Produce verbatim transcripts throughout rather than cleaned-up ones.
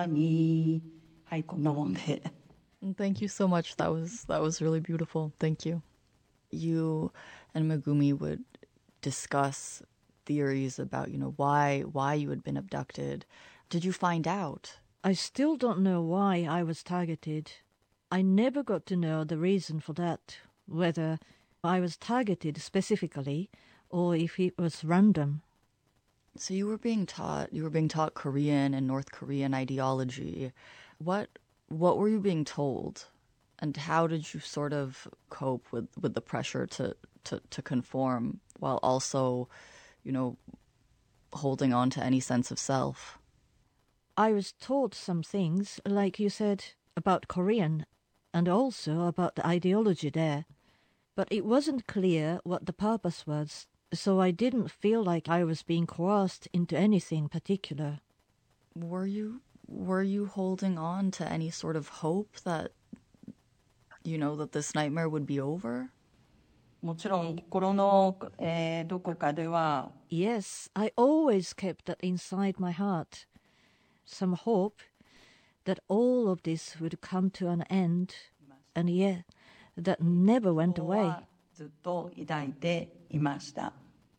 に、はい、こんなもんで。 Thank you so much. That was that was really beautiful. Thank you. You and Megumi would discuss theories about, you know, why why you had been abducted. Did you find out? I still don't know why I was targeted. I never got to know the reason for that, whether I was targeted specifically or if it was random. So you were being taught you were being taught Korean and North Korean ideology. What what were you being told? And how did you sort of cope with, with the pressure to, to, to conform while also, you know, holding on to any sense of self? I was taught some things, like you said, about Korean and also about the ideology there. But it wasn't clear what the purpose was, so I didn't feel like I was being coerced into anything particular. Were you were you holding on to any sort of hope that, you know, that this nightmare would be over? もちろん心の、えー、どこかでは Yes, I always kept that inside my heart. Some hope that all of this would come to an end, and yet that never went away. ずっと抱いていました。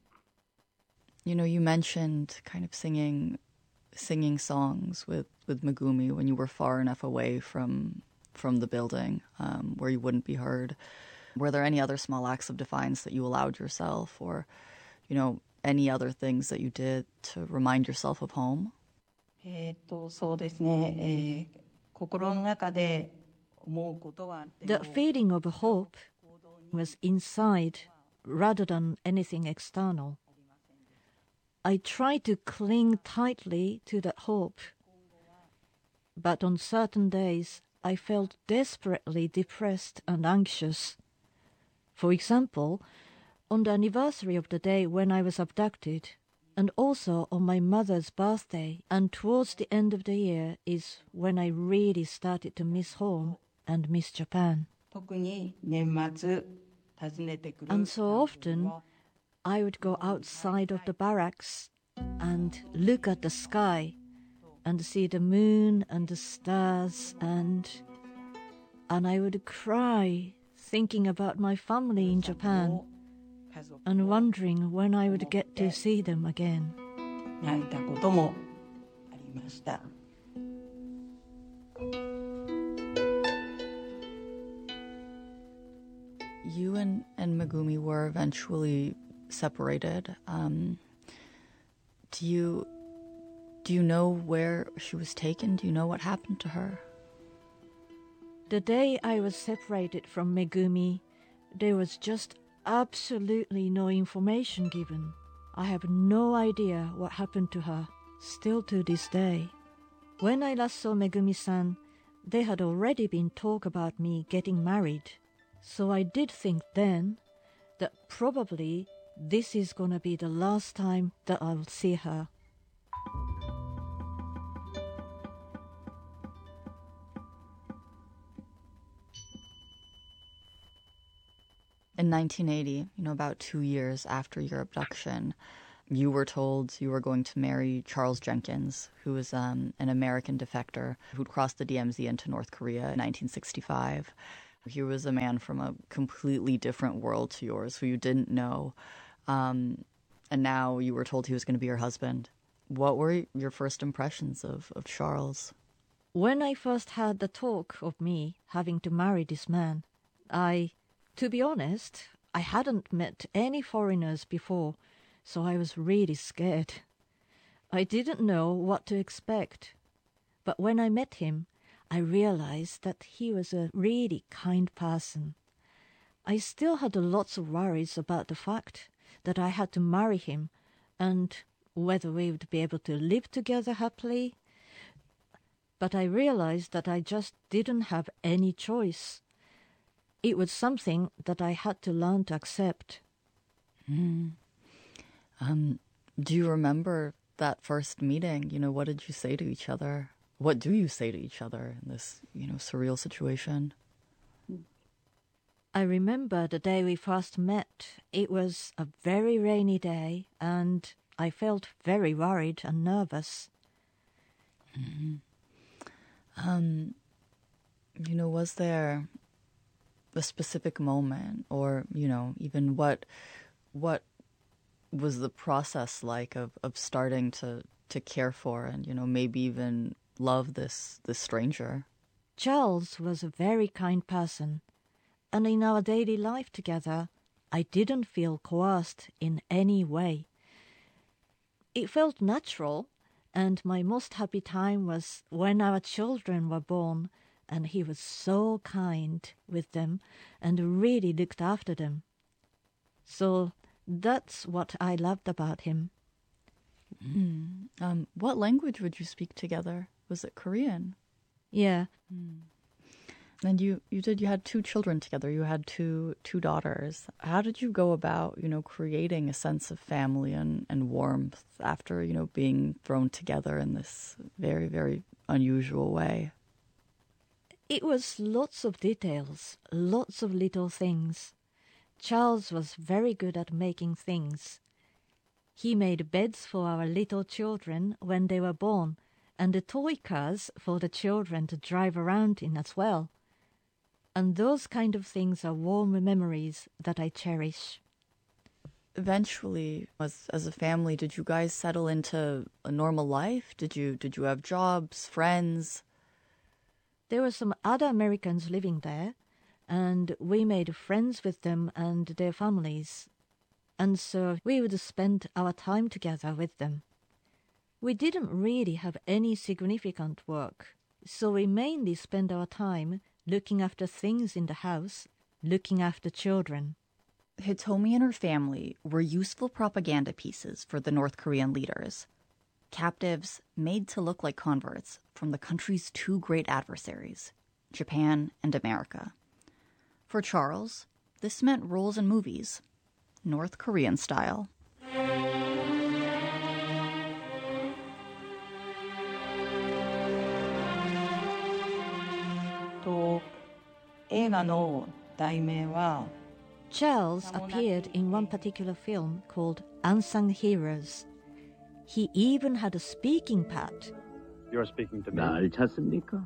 You know, you mentioned kind of singing singing songs with, with Megumi when you were far enough away from from the building um, where you wouldn't be heard. Were there any other small acts of defiance that you allowed yourself, or, you know, any other things that you did to remind yourself of home? えっと、そうですね、えー、心の中で思うことはあっても The feeling of hope was inside rather than anything external. I tried to cling tightly to that hope, but on certain days I felt desperately depressed and anxious. For example, on the anniversary of the day when I was abducted, and also on my mother's birthday, and towards the end of the year is when I really started to miss home and miss Japan. 特に年末訪ねてくる And so often I would go outside of the barracks and look at the sky and see the moon and the stars, and and I would cry thinking about my family in Japan and wondering when I would get to see them again. 泣いたこともありました。 You and, and Megumi were eventually separated. Um, do you do you know where she was taken? Do you know what happened to her? The day I was separated from Megumi, there was just absolutely no information given. I have no idea what happened to her, still to this day. When I last saw Megumi-san, there had already been talk about me getting married. So I did think then that probably this is gonna be the last time that I'll see her. In nineteen eighty, you know, about two years after your abduction, you were told you were going to marry Charles Jenkins, who was um, an American defector who'd crossed the D M Z into North Korea in nineteen sixty-five. He was a man from a completely different world to yours, who you didn't know. Um, and now you were told he was going to be your husband. What were your first impressions of, of Charles? When I first heard the talk of me having to marry this man, I, to be honest, I hadn't met any foreigners before, so I was really scared. I didn't know what to expect. But when I met him, I realized that he was a really kind person. I still had lots of worries about the fact that I had to marry him and whether we would be able to live together happily. But I realized that I just didn't have any choice. It was something that I had to learn to accept. Mm. Um, do you remember that first meeting? You know, what did you say to each other? What do you say to each other in this, you know, surreal situation? I remember the day we first met. It was a very rainy day, and I felt very worried and nervous. Mm-hmm. Um, you know, was there a specific moment, or, you know, even what what was the process like of, of starting to, to care for and, you know, maybe even love this this stranger? Charles was a very kind person, and in our daily life together, I didn't feel coerced in any way. It felt natural, and my most happy time was when our children were born, and he was so kind with them and really looked after them. So that's what I loved about him. Mm. Um, what language would you speak together? Was it Korean? Yeah. Mm. And you, you did, you had two children together. You had two two daughters. How did you go about, you know, creating a sense of family and, and warmth after, you know, being thrown together in this very, very unusual way? It was lots of details, lots of little things. Charles was very good at making things. He made beds for our little children when they were born, and the toy cars for the children to drive around in as well. And those kind of things are warm memories that I cherish. Eventually, as as a family, did you guys settle into a normal life? Did you did you have jobs, friends? There were some other Americans living there, and we made friends with them and their families. And so we would spend our time together with them. We didn't really have any significant work, so we mainly spent our time looking after things in the house, looking after children. Hitomi and her family were useful propaganda pieces for the North Korean leaders. Captives made to look like converts from the country's two great adversaries, Japan and America. For Charles, this meant roles in movies, North Korean style. と映画の題名は Charles appeared in one particular film called Unsung Heroes. He even had a speaking part. You're speaking to me. 날 찾습니까?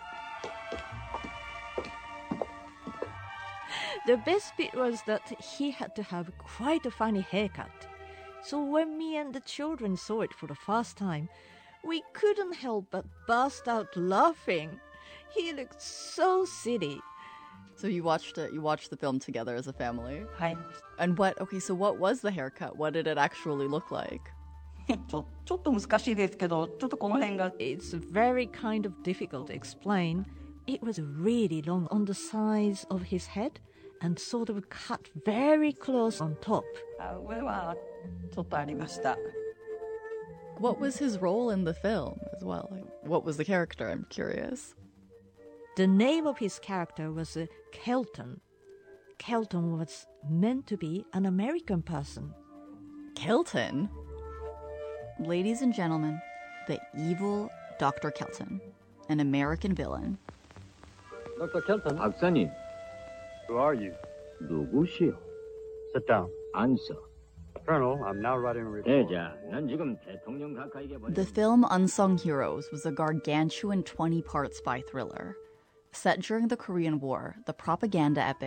The best bit was that he had to have quite a funny haircut. So when me and the children saw it for the first time, we couldn't help but burst out laughing. He looked so silly. So you watched it, you watched the film together as a family? はい And what, okay, so what was the haircut? What did it actually look like? ちょ、ちょっと難しいですけど、ちょっとこの辺が It's very kind of difficult to explain. It was really long on the size of his head and sort of cut very close on top. あ上はちょっとありました。 What was his role in the film as well? Like, what was the character? I'm curious. The name of his character was uh, Kelton. Kelton was meant to be an American person. Kelton? Ladies and gentlemen, the evil Doctor Kelton, an American villain. Doctor Kelton, 박사님, who are you? 누구시오? Sit down. answer. Colonel, I'm now writing a report. 대장, 난 지금 대통령 가까이게 보내. The film Unsung Heroes was a gargantuan twenty-part spy thriller. Set during the Korean War, the propaganda epic